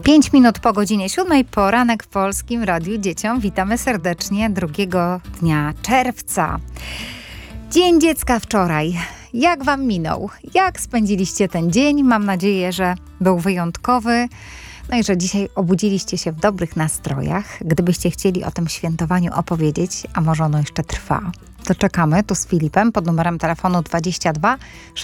5 minut po godzinie 7, poranek w Polskim Radiu Dzieciom. Witamy serdecznie 2 dnia czerwca. Dzień Dziecka wczoraj. Jak wam minął? Jak spędziliście ten dzień? Mam nadzieję, że był wyjątkowy. No i że dzisiaj obudziliście się w dobrych nastrojach. Gdybyście chcieli o tym świętowaniu opowiedzieć, a może ono jeszcze trwa, to czekamy tu z Filipem pod numerem telefonu 22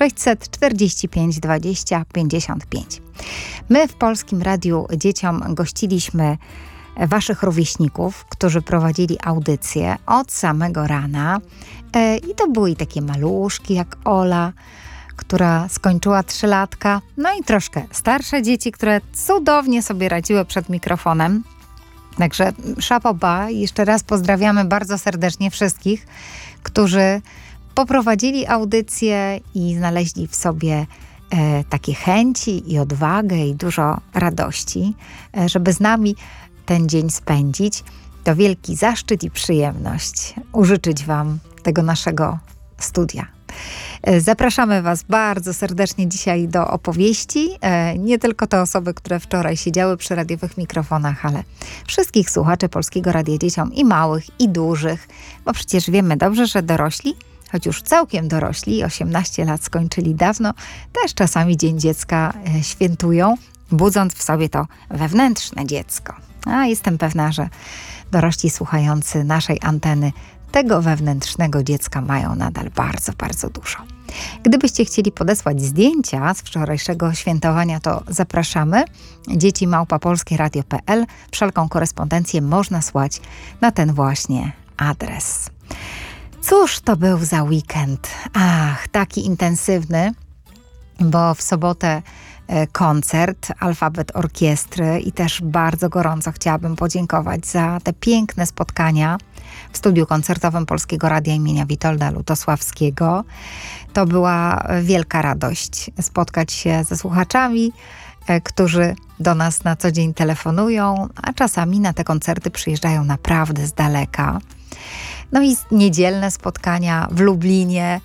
645 20 55. My w Polskim Radiu Dzieciom gościliśmy waszych rówieśników, którzy prowadzili audycję od samego rana. I to były takie maluszki jak Ola, która skończyła 3-latka, no i troszkę starsze dzieci, które cudownie sobie radziły przed mikrofonem. Także szapoba, jeszcze raz pozdrawiamy bardzo serdecznie wszystkich, którzy poprowadzili audycję i znaleźli w sobie takie chęci i odwagę i dużo radości, żeby z nami ten dzień spędzić. To wielki zaszczyt i przyjemność użyczyć wam tego naszego studia. Zapraszamy was bardzo serdecznie dzisiaj do opowieści. Nie tylko te osoby, które wczoraj siedziały przy radiowych mikrofonach, ale wszystkich słuchaczy Polskiego Radia Dzieciom, i małych, i dużych, bo przecież wiemy dobrze, że dorośli, choć już całkiem dorośli, 18 lat skończyli dawno, też czasami Dzień Dziecka świętują, budząc w sobie to wewnętrzne dziecko. A jestem pewna, że dorośli słuchający naszej anteny tego wewnętrznego dziecka mają nadal bardzo, bardzo dużo. Gdybyście chcieli podesłać zdjęcia z wczorajszego świętowania, to zapraszamy. dzieci@polskieradio.pl. Wszelką korespondencję można słać na ten właśnie adres. Cóż to był za weekend? Ach, taki intensywny, bo w sobotę koncert Alfabet Orkiestry i też bardzo gorąco chciałabym podziękować za te piękne spotkania w studiu koncertowym Polskiego Radia imienia Witolda Lutosławskiego. To była wielka radość spotkać się ze słuchaczami, którzy do nas na co dzień telefonują, a czasami na te koncerty przyjeżdżają naprawdę z daleka. No i niedzielne spotkania w Lublinie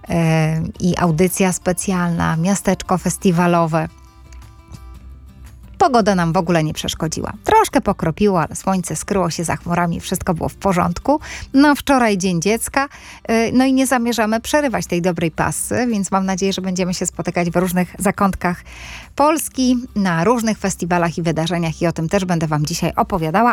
i audycja specjalna, miasteczko festiwalowe. Pogoda nam w ogóle nie przeszkodziła. Troszkę pokropiło, ale słońce skryło się za chmurami, wszystko było w porządku. No wczoraj Dzień Dziecka, no i nie zamierzamy przerywać tej dobrej pasy, więc mam nadzieję, że będziemy się spotykać w różnych zakątkach Polski, na różnych festiwalach i wydarzeniach i o tym też będę wam dzisiaj opowiadała,